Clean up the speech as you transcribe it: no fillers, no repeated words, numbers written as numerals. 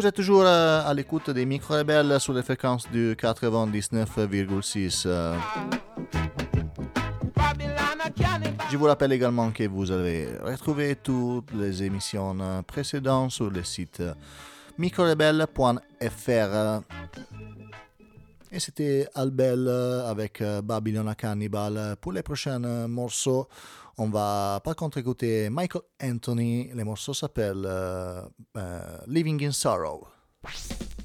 Vous êtes toujours à l'écoute des micro-rebelles sur les fréquences du 99,6. Je vous rappelle également que vous allez retrouver toutes les émissions précédentes sur le site microrebelle.fr. Et c'était Albel avec Babylon Cannibal. Pour les prochains morceaux, on va par contre écouter Michael Anthony. Le morceau s'appelle Living in Sorrow.